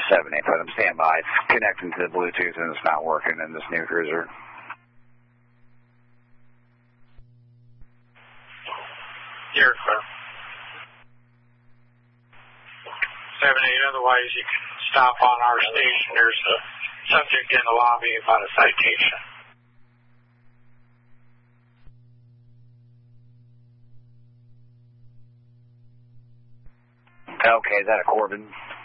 7-8, put them stand by. It's connecting to the Bluetooth and it's not working in this new cruiser. You're clear. 7-8, otherwise you can stop on our station. There's a subject in the lobby about a citation. Okay, is that a Corbin?